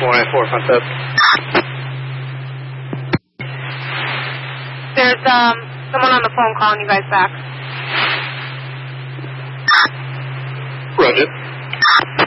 494, front desk. There's someone on the phone calling you guys back. Roger.